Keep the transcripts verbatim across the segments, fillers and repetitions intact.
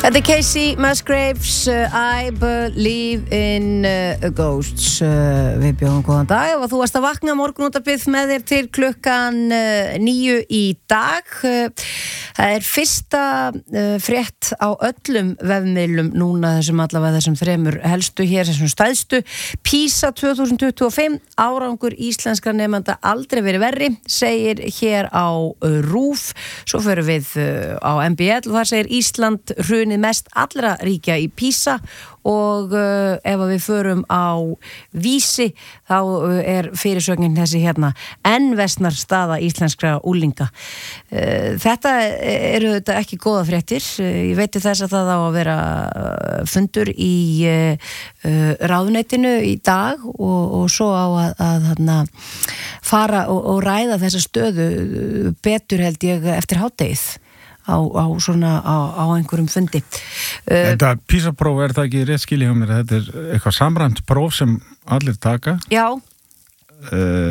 Þetta er Casey Musgraves, uh, I Believe in uh, Ghosts. Uh, við bjóðum góðan dag. Ef þú varst að vakna morgunútarbið með þér til klukkan uh, níu í dag. Uh, það er fyrsta uh, frétt á öllum vefmiðlum núna þessum allavega þessum þremur helstu hér, þessum stæðstu. PISA tvö þúsund tuttugu og fimm, árangur íslenskra nemenda aldrei verið verri, segir hér á uh, RÚV. Svo förum við uh, á M B L og þar segir Ísland hrunið mest allra ríkja í PISA og uh, ef við förum á Vísi þá uh, er fyrirsögnin þessi hérna enn versnar staða íslenskra úlinga. Uh, þetta eru þetta ekki góða fréttir. Uh, ég veit þess að það á að vera uh, fundur í uh, uh, ráðuneytinu í dag og, og svo á að, að hana, fara og, og ræða þessa stöðu betur held ég eftir hádegið. Á, á svona á, á einhverjum fundi. Þetta PISA-próf, er það ekki rétt skilja hjá mér? Þetta er eitthvað samræmt próf sem allir taka. Já. Uh,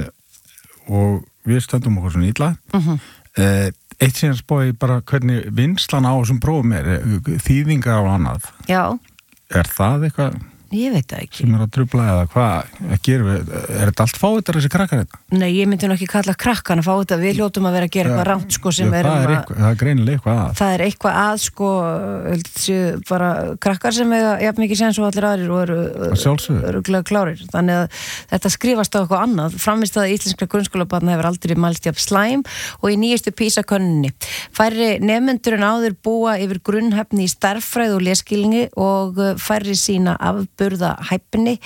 og við stöndum okkur svona illa. Uh-huh. Uh, eitt síðan spói bara hvernig vinslan á þessum prófum er, þýðingar á annað. Já. Er það eitthvað? Ég veit það ekki. Sem er að trufla eða hvað gerum við? Er þetta allt fáiðar þessi krakkar þetta? Nei, ég myndi nú ekki kalla krakkan að fá þetta. Við hljótum að vera að gera eitthvað rangt sko sem Já, er það er, eitthvað, það er greinilega eitthvað að. Það er eitthvað að sko bara krakkar sem eiga jafn mikið séns og allir aðrir og eru öruglega klárir. Þannig að þetta skrifast á eitthvað annað. Frammistaða íslenskra grunnskólabarna hefur aldrei mælst jafn slæm og í nýjustu PISA-könnuninni. Færri nemendur en áður búa yfir grunnhæfni í stærðfræði og lesskilningi og færri sína afburða hæfni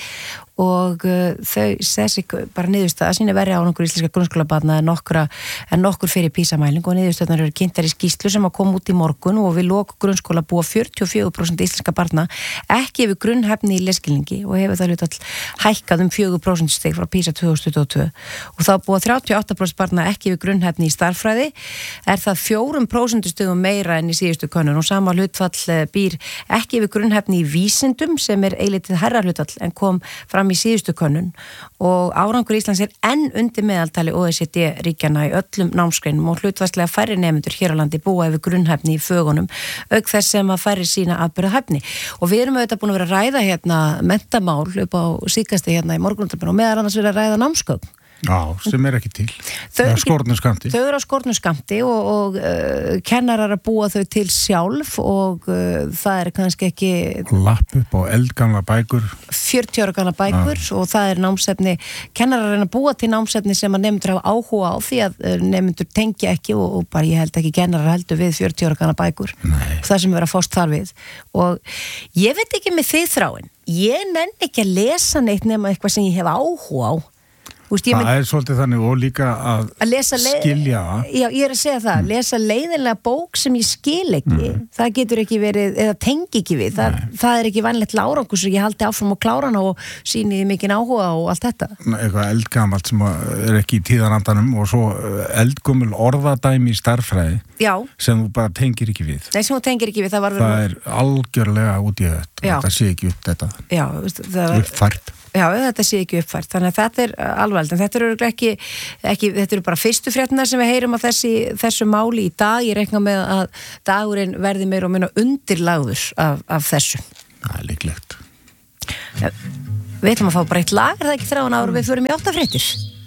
og uh, þau þessi bara niðurstaða sína verri á nokkur íslenska grunnskólabarna en, en nokkur fyrir PISA-mæling og niðurstöðnar eru kynntar í skýrslu sem að koma út í morgun og við lok grunnskóla búa fjörutíu og fjögur prósent íslenska barna ekki yfir grunnhæfni í lesskilningi og hefur það hlutfall hækkað um fjögur prósent stig frá PISA tvö þúsund tuttugu og tvö og þá búa þrjátíu og átta prósent barna ekki yfir grunnhæfni í stærðfræði er það fjórum prósentustigum meira en í síðustu könnun og sama hlutfall býr ekki yfir grunnhæfni í vísindum sem er eilítið hærra hlutfall en kom fram í síðustu könnun og árangur Íslands er enn undir meðaltali O E C D-ríkjana í öllum námsgreinum og hlutfallslega færri nemendur hér á landi búa yfir grunnhæfni í fögunum auk þess sem að færri sína afburðahæfni og við erum auðvitað búin að vera að ræða hérna mentamál upp á síðkasti hérna í morgunútarbinu og meðal annars vera að ræða námsgögn. Já, sem er ekki til. Þau er á skornum skammti. Þau eru á skornum skammti og, og uh, kennarar að búa þau til sjálf og uh, það er kannski ekki... Lapp upp á eldgamla bækur. fjörutíu ára gamla bækur ah. og það er námsefni, kennarar reyna að búa til námsefni sem að nemendur hafa áhuga á því að uh, nemendur tengja ekki og, og bara ég held ekki kennarar heldur við fjörutíu ára gamla bækur. Nei. Það sem vera að fást þar við. Og ég veit ekki með þið þráin, ég nenn ekki að lesa neitt nema eitthvað sem ég hef áhuga á. Úst, það mynd, er svolítið þannig og líka að, að leið, skilja já, ég er að segja það, mm. lesa leiðinlega bók sem ég skil ekki mm. það getur ekki verið, eða tengi ekki við það, það er ekki vanlegt lárangur svo ég haldi áfram og klára hana og síni mikinn áhuga og allt þetta. Eitthvað eldgamalt sem er ekki í tíðarandanum og svo eldgumul orðadæmi í stærðfræði já. Sem þú bara tengir ekki við. Nei, sem þú tengir ekki við það, var það er algjörlega út í þetta þetta sé ekki upp þetta já, það var uppfært. Já, þetta sé ekki uppfært, þannig að þetta er alvarlegt, en þetta eru ekki, ekki þetta eru bara fyrstu fréttirnar sem við heyrum af þessi, þessu máli í dag, ég reikna með að dagurinn verði meira og minna undirlagður af, af þessu. Það er líklegt. Ja, við ætlum að fá bara eitt lag, er það ekki þráin ára við förum í átta fréttir?